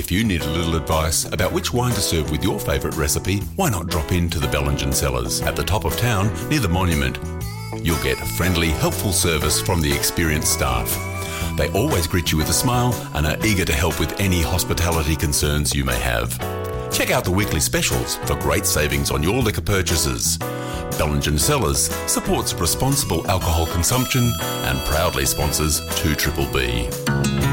If you need a little advice about which wine to serve with your favourite recipe, why not drop into the Bellingen Cellars at the top of town near the Monument? You'll get friendly, helpful service from the experienced staff. They always greet you with a smile and are eager to help with any hospitality concerns you may have. Check out the weekly specials for great savings on your liquor purchases. Bellingen Cellars supports responsible alcohol consumption and proudly sponsors 2BBB.